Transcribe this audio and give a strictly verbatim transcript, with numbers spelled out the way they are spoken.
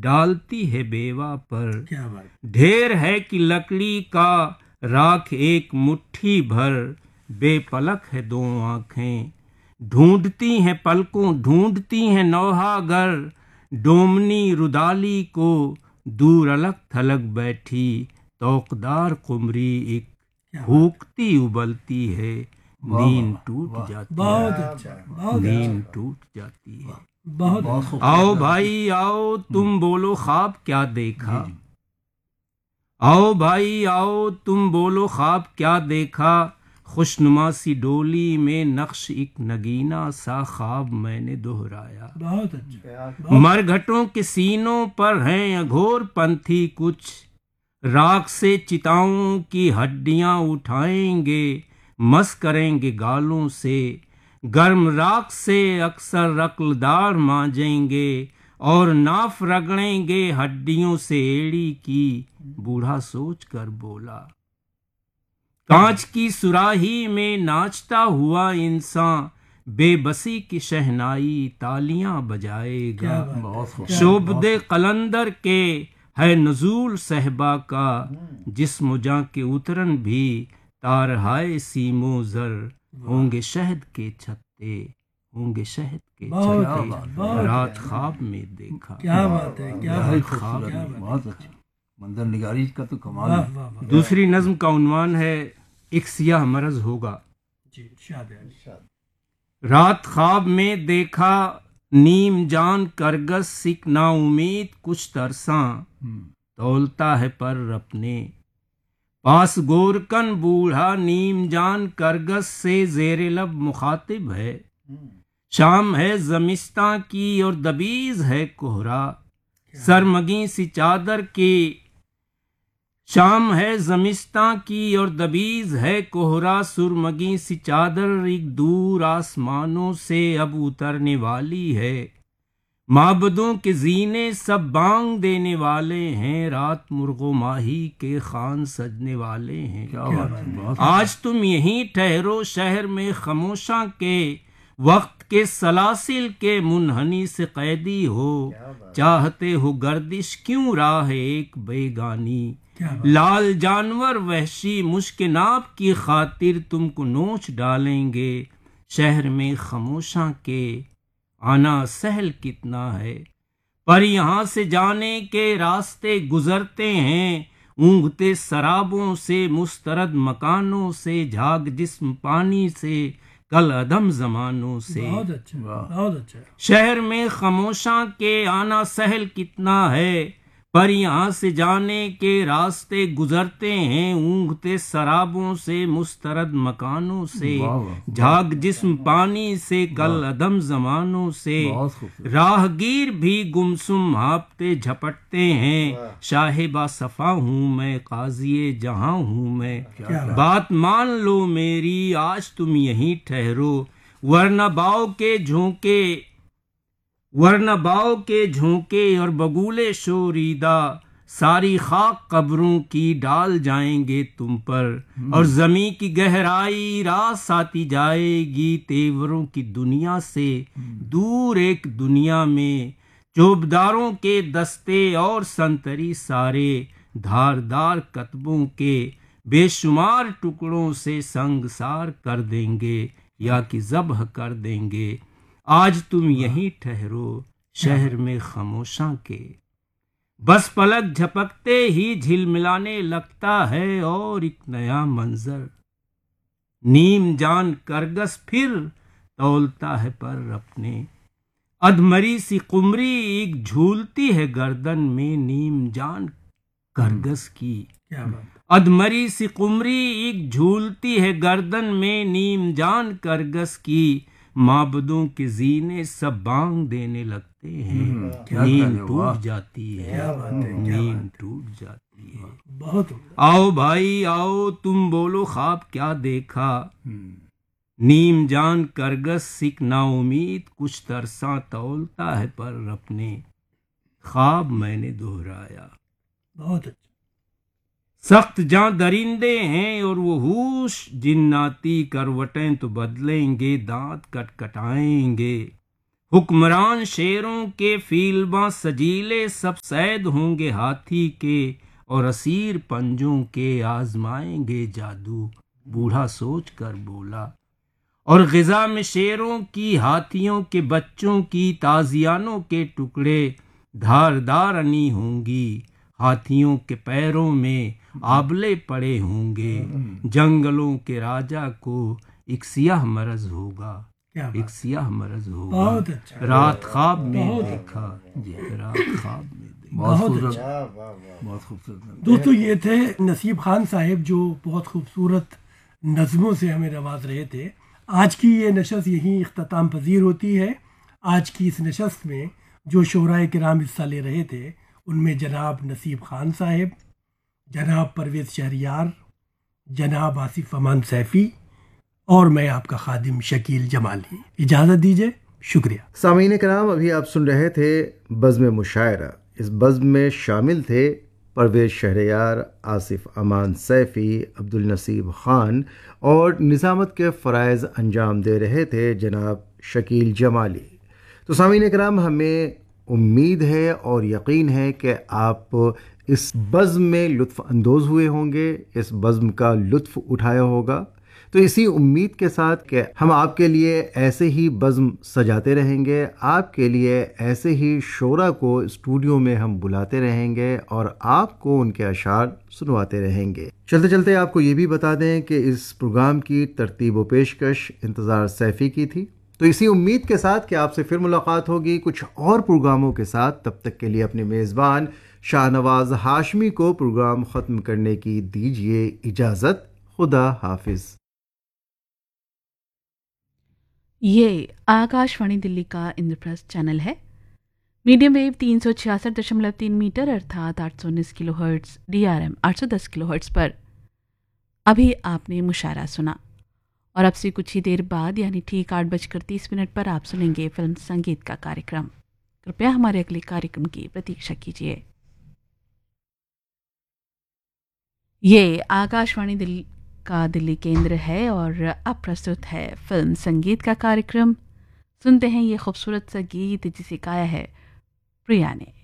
ڈالتی ہے بیوہ پر. ڈھیر ہے کہ لکڑی کا راکھ ایک مٹھی بھر، بے پلک ہے دو آنکھیں ڈھونڈتی ہیں پلکوں ڈھونڈتی ہیں نوحہ گر. ڈومنی رودالی کو دور الگ تھلگ بیٹھی، توقدار قمری ایک پھونکتی ابلتی ہے. نیند ٹوٹ جاتی ہے نیند ٹوٹ جاتی ہے. آؤ بھائی آؤ تم بولو خواب کیا دیکھا. آؤ بھائی آؤ تم بولو خواب کیا دیکھا. خوشنما سی ڈولی میں نقش ایک نگینہ سا خواب میں نے دہرایا. مرگھٹوں کے سینوں پر ہیں اگھور پنتھی کچھ، راکھ سے چتاؤں کی ہڈیاں اٹھائیں گے مس کریں گے گالوں سے. گرم راکھ سے اکثر رکلدار مانجیں گے اور ناف رگڑیں گے ہڈیوں سے ایڑی کی. بوڑھا سوچ کر بولا کانچ کی سراہی میں ناچتا ہوا انسان بے بسی کی شہنائی تالیاں بجائے گا. شوبدے قلندر کے ہے نزول صحبا کا، جسم جاں کے اترن بھی تارہائے سیم و زر. ہوں گے شہد کے چھتے ہوں گے شہد کے چھتے رات خواب میں دیکھا. کیا بات ہے کیا خواب میں. بہت اچھی منظر نگاری کا تو کمال ہے. دوسری نظم کا عنوان ہے ایک سیاہ مرض ہوگا. رات خواب میں دیکھا نیم جان کرگس سکھ نا امید کچھ ترساں. تولتا ہے پر اپنے پاس گورکن بوڑھا نیم جان کرگس سے زیر لب مخاطب ہے. شام ہے زمستاں کی اور دبیز ہے کوہرا. سرمگی سی چادر کی شام ہے زمستاں کی اور دبیز ہے کوہرا. سرمگی سی چادر ایک دور آسمانوں سے اب اترنے والی ہے. معبدوں کے زینے سب بانگ دینے والے ہیں. رات مرغ و ماہی کے خوان سجنے والے ہیں. آج تم یہیں ٹھہرو شہر میں خاموشاں کے، وقت کے سلاسل کے منحنی سے قیدی ہو. چاہتے ہو گردش کیوں راہ ایک بیگانی. لال جانور وحشی مشک ناب کی خاطر تم کو نوچ ڈالیں گے. شہر میں خاموشاں کے آنا سہل کتنا ہے، پر یہاں سے جانے کے راستے گزرتے ہیں. اونگتے سرابوں سے مسترد مکانوں سے، جھاگ جسم پانی سے کل عدم زمانوں سے. شہر میں خاموشاں کے آنا سہل کتنا ہے، پر یہاں سے جانے کے راستے گزرتے ہیں. اونگتے سرابوں سے مسترد مکانوں سے، جھاگ جسم پانی سے کل عدم زمانوں سے. راہ گیر بھی گمسم ہاپتے جھپٹتے ہیں. شاہبہ صفا ہوں میں قاضی جہاں ہوں میں. بات مان لو میری آج تم یہیں ٹھہرو، ورنہ باؤ کے جھونکے ورنہ باؤ کے جھونکے اور بگولے شوریدہ ساری خاک قبروں کی ڈال جائیں گے تم پر. اور زمیں کی گہرائی راس آتی جائے گی تیوروں کی دنیا سے. دور ایک دنیا میں چوبداروں کے دستے اور سنتری سارے دھاردار کتبوں کے بے شمار ٹکڑوں سے سنگسار کر دیں گے یا کہ ذبح کر دیں گے. آج تم یہیں ٹھہرو شہر میں خاموشاں کے. بس پلک جھپکتے ہی جھلملانے لگتا ہے اور ایک نیا منظر. نیم جان کرگس پھر تولتا ہے پر اپنے. ادھمری سی قمری ایک جھولتی ہے گردن میں نیم جان کرگس کی. ادھمری سی قمری ایک جھولتی ہے گردن میں نیم جان کرگس کی. معبدوں کے زینے سب بانگ دینے لگتے ہیں. نیند ٹوٹ جاتی ہے نیند ٹوٹ جاتی ہے. آؤ بھائی آؤ تم بولو خواب کیا دیکھا. نیم جان کرگس سکھ نا امید کچھ ترساں تولتا ہے پر اپنے. خواب میں نے دہرایا. بہت اچھا. سخت جاں درندے ہیں اور وہ ہوش جناتی. کروٹیں تو بدلیں گے دانت کٹ کٹائیں گے. حکمران شیروں کے فیلباں سجیلے سب صید ہوں گے ہاتھی کے، اور اسیر پنجوں کے آزمائیں گے جادو، بوڑھا سوچ کر بولا۔ اور غذا میں شیروں کی، ہاتھیوں کے بچوں کی، تازیانوں کے ٹکڑے دھار دھار انی ہوں گی، ہاتھیوں کے پیروں میں آبلے پڑے ہوں گے، جنگلوں کے راجا کو ایک سیاہ مرض ہوگا، ایک سیاہ مرض ہوگا، رات خواب میں دیکھا، رات خواب میں دیکھا۔ بہت بہت خوبصورت، بہت خوبصورت۔ دوستو یہ تھے نصیب خان صاحب جو بہت خوبصورت نظموں سے ہمیں نواز رہے تھے۔ آج کی یہ نشست یہیں اختتام پذیر ہوتی ہے۔ آج کی اس نشست میں جو شعراء کرام حصہ لے رہے تھے ان میں جناب نصیب خان صاحب، جناب پرویز شہریار، جناب آصف امان سیفی اور میں آپ کا خادم شکیل جمالی۔ اجازت دیجیے، شکریہ۔ سامعین کرام، ابھی آپ سن رہے تھے بزم مشاعرہ۔ اس بزم میں شامل تھے پرویز شہریار، آصف امان سیفی، عبدالنصیب خان، اور نظامت کے فرائض انجام دے رہے تھے جناب شکیل جمالی۔ تو سامعین کرام، ہمیں امید ہے اور یقین ہے کہ آپ اس بزم میں لطف اندوز ہوئے ہوں گے، اس بزم کا لطف اٹھایا ہوگا۔ تو اسی امید کے ساتھ کہ ہم آپ کے لیے ایسے ہی بزم سجاتے رہیں گے، آپ کے لیے ایسے ہی شعراء کو اسٹوڈیو میں ہم بلاتے رہیں گے اور آپ کو ان کے اشعار سنواتے رہیں گے۔ چلتے چلتے آپ کو یہ بھی بتا دیں کہ اس پروگرام کی ترتیب و پیشکش انتظار سیفی کی تھی۔ تو اسی امید کے ساتھ کہ آپ سے پھر ملاقات ہوگی کچھ اور پروگراموں کے ساتھ، تب تک کے لیے اپنے میزبان شاہ نواز ہاشمی کو پروگرام ختم کرنے کی دیجیے اجازت۔ خدا حافظ۔ یہ آکاش وانی دلی کا اندرپرست چینل ہے۔ میڈیم ویو تین سو چھیاسٹھ دشملو تین میٹر ارتھات آٹھ سو انیس کلو ہرٹز، ڈی آر ایم آٹھ سو دس کلو ہرٹز پر ابھی آپ نے مشاعرہ سنا، اور اب سے کچھ ہی دیر بعد یعنی ٹھیک آٹھ بج کر تیس منٹ پر آپ سنیں گے فلم سنگیت کا کارکرم۔ کرپیا ہمارے اگلے کارکرم کی پرتیکشا کیجیے۔ یہ آکاش وانی دلی کا دلی کیندر ہے اور اب پرستت ہے فلم سنگیت کا کارکرم۔ سنتے ہیں یہ خوبصورت سا گیت جسے گایا ہے پریا نے۔